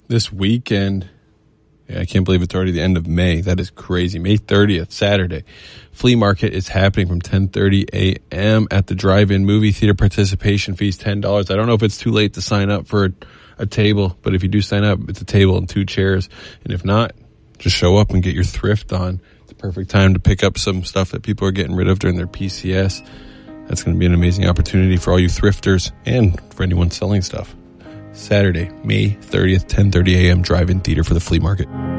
this weekend. Yeah, I can't believe it's already the end of May. That is crazy. May 30th, Saturday. Flea market is happening from 10:30 a.m. at the drive-in movie theater. Participation fees $10. I don't know if it's too late to sign up for a table, but if you do sign up, it's a table and 2 chairs. And if not, just show up and get your thrift on. It's a perfect time to pick up some stuff that people are getting rid of during their PCS. That's going to be an amazing opportunity for all you thrifters and for anyone selling stuff. Saturday, May 30th, 10:30 a.m. drive-in theater for the flea market.